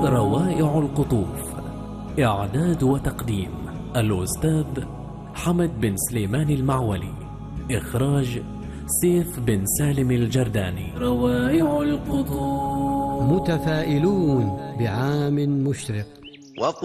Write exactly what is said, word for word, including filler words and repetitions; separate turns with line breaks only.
روائع القطوف. إعداد وتقديم الأستاذ حمد بن سليمان المعولي. إخراج سيف بن سالم الجرداني. روائع القطوف.
متفائلون بعام مشرق.